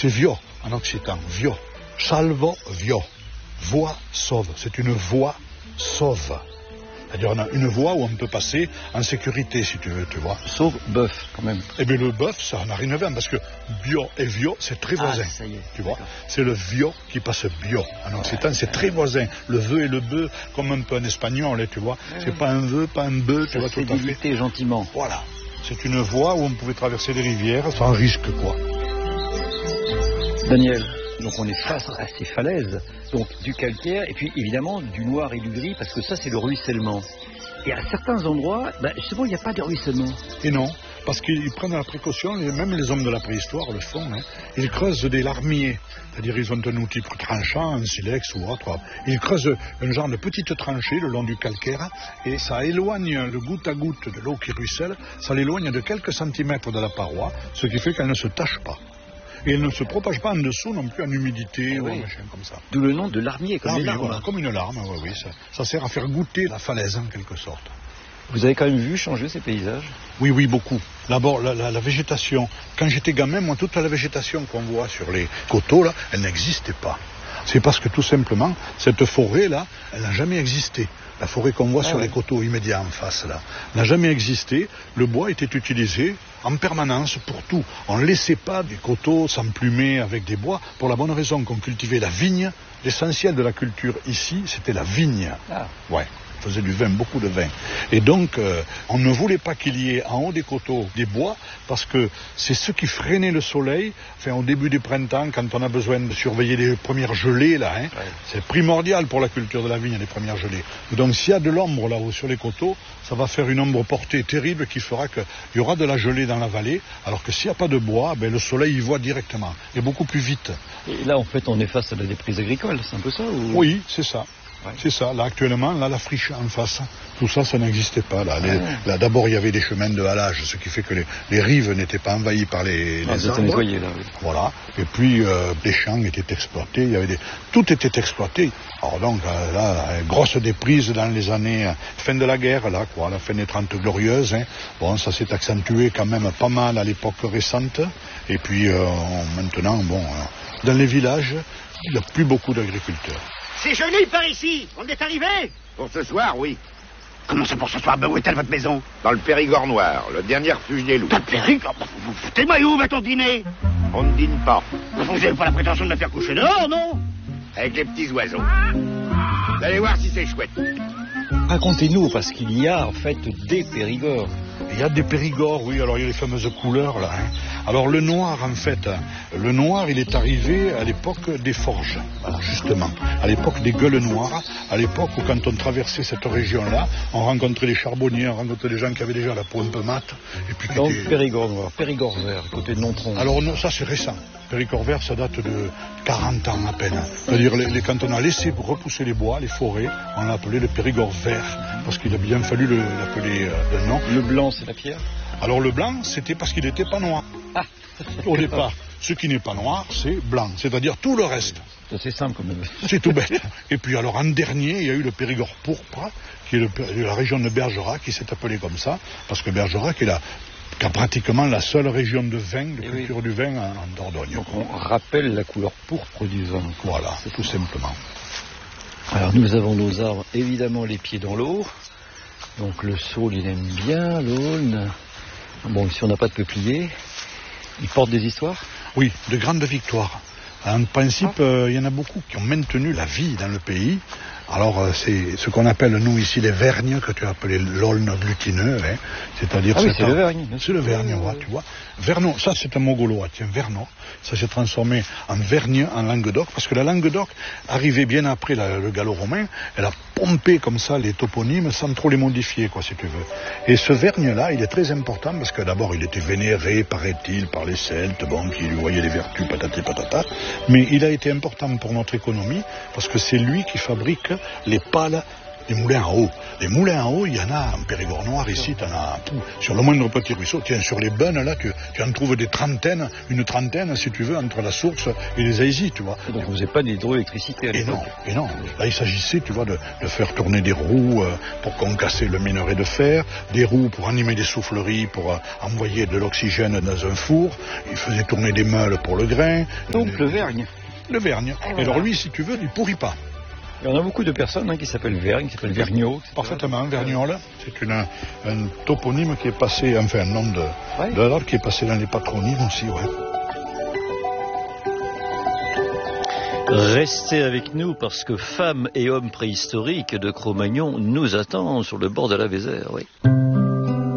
C'est vio en occitan, vio. Salvo, vio. Voie sauve. C'est une voie sauve. C'est-à-dire on a une voie où on peut passer en sécurité, si tu veux, tu vois. Sauf bœuf, quand même. Eh bien, le bœuf, ça n'a rien à voir, parce que bio et vio, c'est très voisin. Ça y est. Tu vois, c'est le vio qui passe bio. En occitan, c'est très voisin. Le vœu et le bœuf, comme un peu en espagnol, tu vois. C'est pas un vœu, pas un bœuf, tu vois, tout à fait. Gentiment. Voilà. C'est une voie où on pouvait traverser des rivières sans risque, quoi. Daniel, donc on est face à ces falaises, donc du calcaire, et puis évidemment du noir et du gris, parce que ça c'est le ruissellement. Et à certains endroits, justement, il n'y a pas de ruissellement. Et non, parce qu'ils prennent la précaution, même les hommes de la préhistoire le font, hein. Ils creusent des larmiers, c'est-à-dire ils ont un outil tranchant, un silex ou autre. Ils creusent un genre de petite tranchée le long du calcaire, et ça éloigne le goutte à goutte de l'eau qui ruisselle, ça l'éloigne de quelques centimètres de la paroi, ce qui fait qu'elle ne se tache pas. Et elle ne se propage pas en dessous non plus en humidité ou un machin comme ça. D'où le nom de larmier, comme les larmes. Voilà, comme une larme, oui. Ça sert à faire goûter la falaise en quelque sorte. Vous avez quand même vu changer ces paysages? Oui, beaucoup. D'abord, la végétation. Quand j'étais gamin, moi, toute la végétation qu'on voit sur les coteaux, là, elle n'existait pas. C'est parce que tout simplement, cette forêt-là, elle n'a jamais existé. La forêt qu'on voit sur les coteaux immédiats en face, là, n'a jamais existé. Le bois était utilisé en permanence pour tout. On ne laissait pas des coteaux s'emplumer avec des bois pour la bonne raison qu'on cultivait la vigne. L'essentiel de la culture ici, c'était la vigne. Ouais. On faisait du vin, beaucoup de vin. Et donc, on ne voulait pas qu'il y ait en haut des coteaux des bois, parce que c'est ce qui freinait le soleil. Enfin, au début du printemps, quand on a besoin de surveiller les premières gelées, là, hein, c'est primordial pour la culture de la vigne, les premières gelées. Et donc, s'il y a de l'ombre là-haut sur les coteaux, ça va faire une ombre portée terrible qui fera qu'il y aura de la gelée dans la vallée, alors que s'il n'y a pas de bois, le soleil y voit directement, et beaucoup plus vite. Et là, en fait, on est face à la déprise agricole, c'est un peu ça ou... Oui, c'est ça. C'est ça, là actuellement, là la friche en face, tout ça, ça n'existait pas. Là, d'abord il y avait des chemins de halage, ce qui fait que les rives n'étaient pas envahies par les arbres. Nettoyé, là, oui. Voilà, et puis les champs étaient exploités, tout était exploité. Alors donc là, grosse déprise dans les années, fin de la guerre, là, quoi, la fin des 30 glorieuses. Hein. Bon, ça s'est accentué quand même pas mal à l'époque récente, et puis maintenant, dans les villages, il n'y a plus beaucoup d'agriculteurs. C'est gelé par ici. On est arrivé. Pour ce soir, oui. Comment c'est pour ce soir? Où est-elle votre maison? Dans le Périgord noir, le dernier refuge des loups. Dans le Périgord? Vous foutez-moi, où va-t-on dîner? On ne dîne pas. Vous n'avez pas la prétention de la faire coucher dehors, non? Avec les petits oiseaux. Vous allez voir si c'est chouette. Racontez-nous, parce qu'il y a en fait des Périgords. Il y a des Périgords, oui, alors il y a les fameuses couleurs là. Hein. Alors le noir, en fait, il est arrivé à l'époque des forges, voilà, justement, à l'époque des gueules noires, à l'époque où quand on traversait cette région-là, on rencontrait les charbonniers, on rencontrait des gens qui avaient déjà la peau un peu mate. Et puis donc Périgord noir, Périgord vert, côté de Nontron. Alors non, ça c'est récent. Périgord vert, ça date de 40 ans à peine. C'est-à-dire quand on a laissé repousser les bois, les forêts, on l'a appelé le Périgord vert, parce qu'il a bien fallu l'appeler d'un nom. Le blanc, c'est la pierre? Alors le blanc, c'était parce qu'il n'était pas noir. Au départ, ce qui n'est pas noir, c'est blanc, c'est-à-dire tout le reste. C'est simple quand même. C'est tout bête. Et puis alors en dernier, il y a eu le Périgord pourpre, qui est la région de Bergerac, qui s'est appelée comme ça, parce que Bergerac est qui a pratiquement la seule région de vin, de culture du vin en Dordogne. Donc on rappelle la couleur pourpre du vin. Voilà, c'est tout simplement. Alors nous avons nos arbres, évidemment les pieds dans l'eau. Donc le saule, il aime bien l'aulne. Bon, ici on n'a pas de peuplier. Il porte des histoires? Oui, de grandes victoires. En principe, il y en a beaucoup qui ont maintenu la vie dans le pays. Alors, c'est ce qu'on appelle, nous, ici, les vergnes, que tu as appelé l'aulne glutineux. Hein. C'est-à-dire c'est le vergne. C'est le vergne, tu vois. Vernon, ça, c'est un mot gaulois, tiens, Vernon. Ça s'est transformé en vergne, en Languedoc, parce que la Languedoc arrivait bien après le gallo-romain. Elle a pompé comme ça les toponymes sans trop les modifier, quoi, si tu veux. Et ce vergne-là, il est très important, parce que d'abord, il était vénéré, paraît-il, par les Celtes, qui lui voyaient les vertus, patati patata. Mais il a été important pour notre économie, parce que c'est lui qui fabrique les pales des moulins à eau. Les moulins à eau, il y en a en Périgord noir, ici, tu en as sur le moindre petit ruisseau. Tiens, sur les bennes, là, tu en trouves une trentaine, si tu veux, entre la source et les aisies, tu vois. Donc vous n'avez pas d'hydroélectricité à l'époque. Et non. Là, il s'agissait, tu vois, de faire tourner des roues pour concasser le minerai de fer, des roues pour animer des souffleries, pour envoyer de l'oxygène dans un four. Il faisait tourner des meules pour le grain. Donc le vergne. Le vergne. Et alors lui, si tu veux, il pourrit pas. Il y en a beaucoup de personnes qui s'appellent Vergne, qui s'appellent Vergniaud. Parfaitement, Vergnol. C'est un toponyme qui est passé, enfin un nom de l'art qui est passé dans les patronymes aussi, ouais. Restez avec nous parce que Femmes et hommes préhistoriques de Cro-Magnon nous attend sur le bord de la Vézère, oui.